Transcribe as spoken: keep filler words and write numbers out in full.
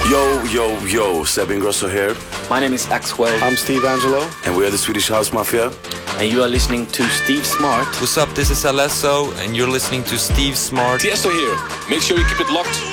Yo, yo, yo, Seb Ingrosso here. My name is Axwell. I'm Steve Angelo. And we are the Swedish House Mafia. And you are listening to Steve Smart. What's up, this is Alesso, and you're listening to Steve Smart. Tiesto here. Make sure you keep it locked